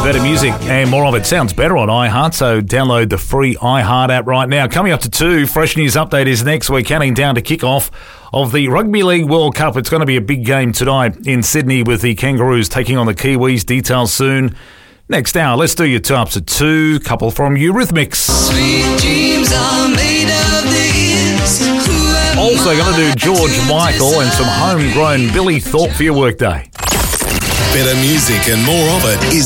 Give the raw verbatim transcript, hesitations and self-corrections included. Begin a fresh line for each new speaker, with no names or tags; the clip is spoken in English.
Better music and more of it sounds better on iHeart, so download the free iHeart app right now. Coming up to two, Fresh News Update is next. We're counting down to kick-off of the Rugby League World Cup. It's going to be a big game tonight in Sydney with the Kangaroos taking on the Kiwis. Details soon. Next hour, let's do your tops at two. Couple from Eurythmics.
Sweet dreams are made of this.
Also going to do George Michael and some homegrown Billy Thorpe for your workday.
Better music and more of it is